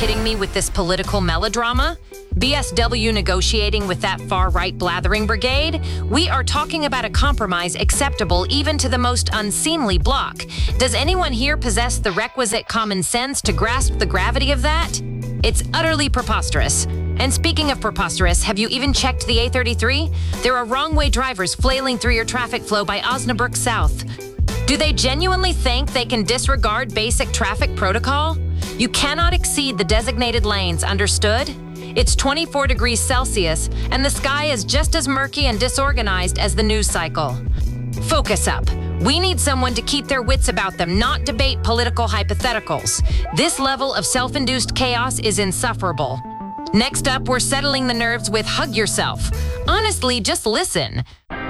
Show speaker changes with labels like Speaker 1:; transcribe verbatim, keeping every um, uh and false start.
Speaker 1: kidding me with this political melodrama? B S W negotiating with that far-right blathering brigade? We are talking about a compromise acceptable even to the most unseemly bloc. Does anyone here possess the requisite common sense to grasp the gravity of that? It's utterly preposterous. And speaking of preposterous, have you even checked the A thirty-three? There are wrong-way drivers flailing through your traffic flow by Osnabrück South. Do they genuinely think they can disregard basic traffic protocol? You cannot exceed the designated lanes, understood? It's twenty-four degrees Celsius, and the sky is just as murky and disorganized as the news cycle. Focus up. We need someone to keep their wits about them, not debate political hypotheticals. This level of self-induced chaos is insufferable. Next up, we're settling the nerves with Hug Yourself. Honestly, just listen.